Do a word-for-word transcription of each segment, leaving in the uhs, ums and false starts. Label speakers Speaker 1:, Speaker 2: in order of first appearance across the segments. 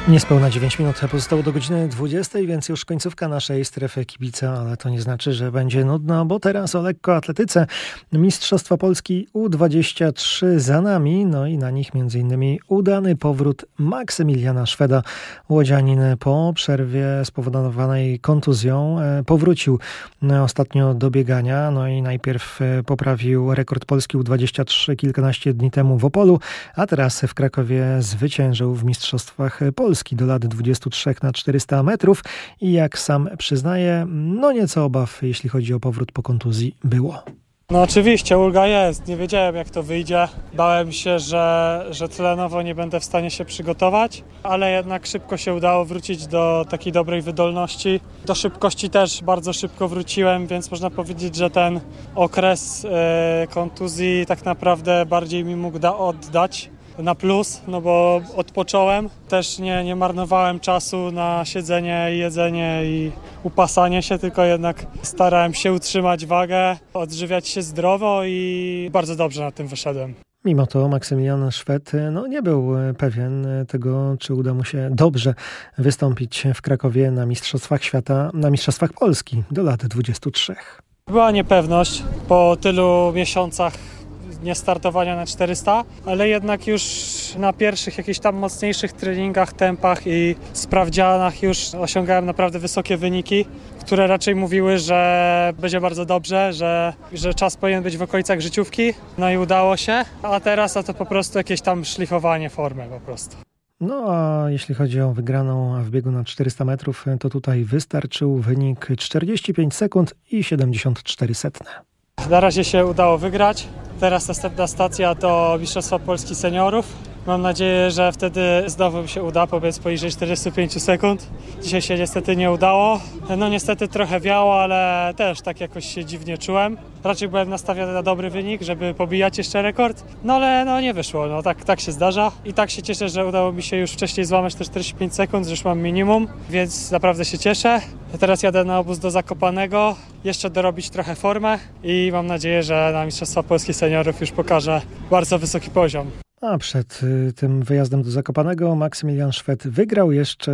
Speaker 1: Niespełna dziewięć minut pozostało do godziny dwudziestej, więc już końcówka naszej strefy kibica, ale to nie znaczy, że będzie nudno, bo teraz o lekkoatletyce. Mistrzostwa Polski U dwadzieścia trzy za nami, no i na nich między innymi udany powrót Maksymiliana Szweda. Łodzianin po przerwie spowodowanej kontuzją powrócił ostatnio do biegania, no i najpierw poprawił rekord Polski U dwadzieścia trzy kilkanaście dni temu w Opolu, a teraz w Krakowie zwyciężył w Mistrzostwach Polski do lat dwudziestu trzech na czterysta metrów i jak sam przyznaje, no nieco obaw, jeśli chodzi o powrót po kontuzji, było.
Speaker 2: No oczywiście, ulga jest. Nie wiedziałem, jak to wyjdzie. Bałem się, że, że tlenowo nie będę w stanie się przygotować, ale jednak szybko się udało wrócić do takiej dobrej wydolności. Do szybkości też bardzo szybko wróciłem, więc można powiedzieć, że ten okres e, kontuzji tak naprawdę bardziej mi mógł da oddać na plus, no bo odpocząłem. Też nie, nie marnowałem czasu na siedzenie, jedzenie i upasanie się, tylko jednak starałem się utrzymać wagę, odżywiać się zdrowo i bardzo dobrze na tym wyszedłem.
Speaker 1: Mimo to Maksymilian Szwed no, nie był pewien tego, czy uda mu się dobrze wystąpić w Krakowie na Mistrzostwach Świata, na Mistrzostwach Polski do lat dwudziestu trzech.
Speaker 2: Była niepewność po tylu miesiącach nie startowania na czterysta, ale jednak już na pierwszych jakichś tam mocniejszych treningach, tempach i sprawdzianach już osiągałem naprawdę wysokie wyniki, które raczej mówiły, że będzie bardzo dobrze, że, że czas powinien być w okolicach życiówki. No i udało się, a teraz to po prostu jakieś tam szlifowanie formy po prostu.
Speaker 1: No a jeśli chodzi o wygraną w biegu na czterysta metrów, to tutaj wystarczył wynik czterdzieści pięć sekund i siedemdziesiąt cztery setne.
Speaker 2: Na razie się udało wygrać. Teraz następna stacja to Mistrzostwa Polski Seniorów. Mam nadzieję, że wtedy znowu mi się uda pobiec poniżej czterdzieści pięć sekund. Dzisiaj się niestety nie udało. No niestety trochę wiało, ale też tak jakoś się dziwnie czułem. Raczej byłem nastawiony na dobry wynik, żeby pobijać jeszcze rekord. No ale no nie wyszło, no tak, tak się zdarza. I tak się cieszę, że udało mi się już wcześniej złamać te czterdzieści pięć sekund, że już mam minimum, więc naprawdę się cieszę. Teraz jadę na obóz do Zakopanego, jeszcze dorobić trochę formę i mam nadzieję, że na Mistrzostwa Polski Seniorów już pokażę bardzo wysoki poziom.
Speaker 1: A przed tym wyjazdem do Zakopanego Maksymilian Szwed wygrał jeszcze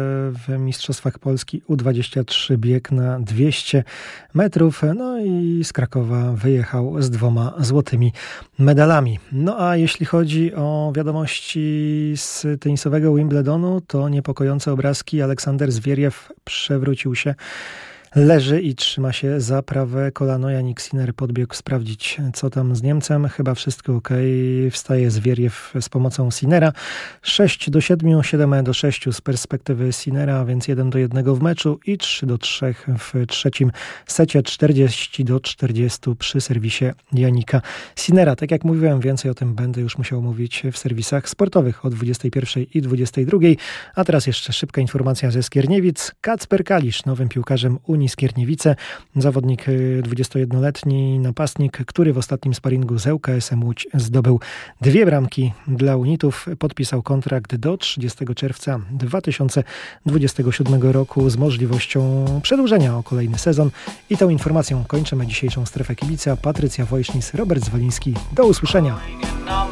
Speaker 1: w Mistrzostwach Polski U dwadzieścia trzy bieg na dwieście metrów. No i z Krakowa wyjechał z dwoma złotymi medalami. No a jeśli chodzi o wiadomości z tenisowego Wimbledonu, to niepokojące obrazki. Aleksander Zwieriew przewrócił się. Leży i trzyma się za prawe kolano. Jannik Sinner podbiegł sprawdzić, co tam z Niemcem. Chyba wszystko ok. Wstaje Zwieriew z pomocą Sinnera. sześć do siedmiu, siedem do sześciu z perspektywy Sinnera, więc jeden do jednego w meczu i trzy do trzech w trzecim secie. czterdzieści do czterdziestu przy serwisie Jannika Sinnera. Tak jak mówiłem, więcej o tym będę już musiał mówić w serwisach sportowych o dwudziestej pierwszej i dwudziestej drugiej. A teraz jeszcze szybka informacja ze Skierniewic. Kacper Kalisz, nowym piłkarzem Unii Skierniewice, zawodnik dwudziestojednoletni napastnik, który w ostatnim sparingu z ŁKS-em Łódź zdobył dwie bramki dla Unitów. Podpisał kontrakt do trzydziestego czerwca dwa tysiące dwudziestego siódmego roku z możliwością przedłużenia o kolejny sezon. I tą informacją kończymy dzisiejszą strefę kibica. Patrycja Wojsznis, Robert Zwoliński. Do usłyszenia.